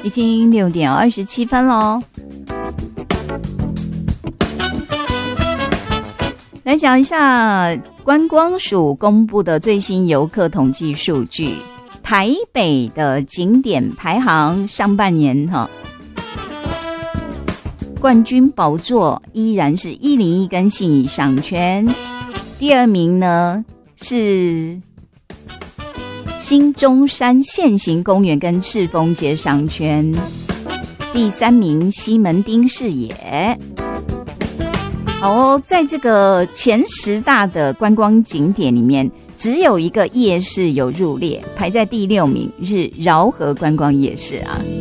已经6点27分咯。来讲一下观光署公布的最新游客统计数据，台北的景点排行上半年冠军宝座依然是101跟信义商圈，第二名呢是新中山现行公园跟赤峰街商圈，第3名西门町视野。好哦，在这个前10大的观光景点里面，只有一个夜市有入列，排在第6名是饶河观光夜市啊。